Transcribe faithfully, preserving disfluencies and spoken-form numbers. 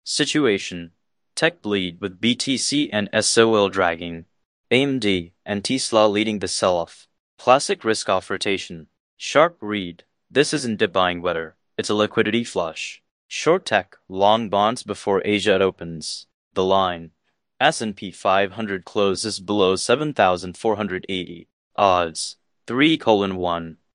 Situation: Tech bleed with B T C and S O L dragging. A M D and Tesla leading the sell-off. Classic risk-off rotation. Sharp read: this isn't dip buying weather, it's a liquidity flush. Short tech, long bonds before Asia opens. The line: S and P five hundred closes below seven thousand four hundred eighty. Odds: three colon one.